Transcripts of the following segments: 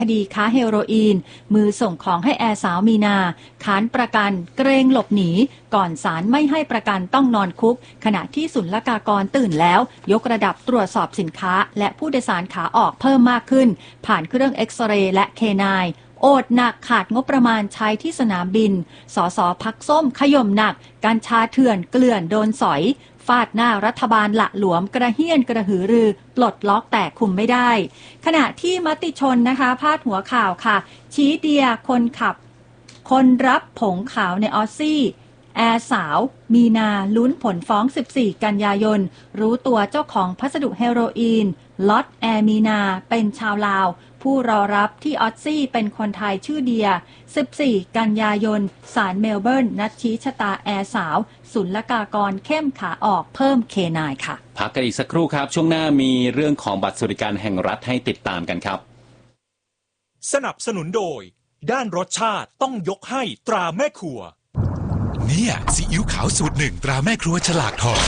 คดีค้าเฮโรอีนมือส่งของให้แอร์สาวมีนาค้านประกันเกรงหลบหนีก่อนศาลไม่ให้ประกันต้องนอนคุกขณะที่ศุลกากรตื่นแล้วยกระดับตรวจสอบสินค้าและผู้โดยสารขาออกเพิ่มมากขึ้นผ่านเครื่องเอ็กซเรย์และเคนายโอดหนักขาดงบประมาณใช้ที่สนามบินสสพักส้มขย่มหนักกัญชาเถื่อนเกลื่อนโดนสอยฟาดหน้ารัฐบาลละหลวมกระเฮี้ยนกระหือรือปลดล็อกแต่คุมไม่ได้ขณะที่มติชนนะคะพาดหัวข่าวค่ะชี้เดียคนรับผงขาวในออสซี่แอร์สาวมีนาลุ้นผลฟ้อง14กันยายนรู้ตัวเจ้าของพัสดุเฮโรอีนล็อตแอร์มีนาเป็นชาวลาวผู้รอรับที่ออสซี่เป็นคนไทยชื่อเดีย14กันยายนศาลเมลเบิร์นนัดชี้ชะตาแอร์สาวศุลกากรเข้มขาออกเพิ่มเคนายค่ะพักกันอีกสักครู่ครับช่วงหน้ามีเรื่องของบัตรสวัสดิการแห่งรัฐให้ติดตามกันครับสนับสนุนโดยด้านรสชาติต้องยกให้ตราแม่ครัวเนี่ยซีอิ๊วขาวสูตร1ตราแม่ครัวฉลากทอง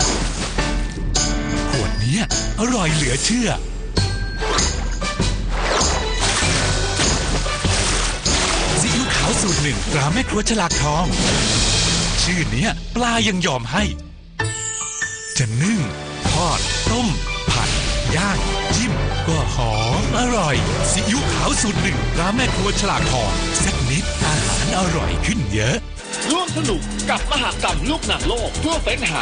ขวดนี้อร่อยเหลือเชื่อซีอิ๊วขาวสูตร1ตราแม่ครัวฉลากทองชื่อเนี้ยปลายังยอมให้จะนึ่งทอดต้มผัดย่างจิ้มก็หอมอร่อยซีอิ๊วขาวสูตร1ตราแม่ครัวฉลากทองสักนิดอาหารอร่อยขึ้นเยอะร่วมสนุกกับมหกรรมลูกหนังโลกทั่วเฟ้นหา